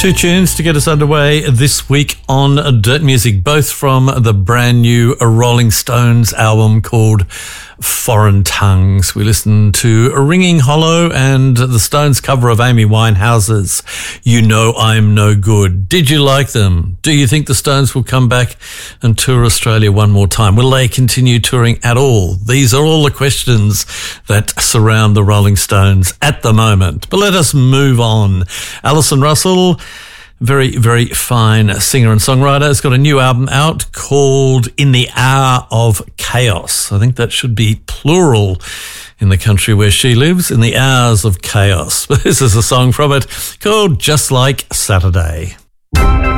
Two tunes to get us underway this week on Dirt Music, both from the brand new Rolling Stones album called Foreign Tongues. We listened to Ringing Hollow and the Stones cover of Amy Winehouse's You Know I'm No Good. Did you like them? Do you think the Stones will come back and tour Australia one more time? Will they continue touring at all? These are all the questions that surround the Rolling Stones at the moment. But let us move on. Alison Russell, very, very fine singer and songwriter, has got a new album out called In the Hour of Chaos. I think that should be plural in the country where she lives, In the Hours of Chaos. This is a song from it called Just Like Saturday.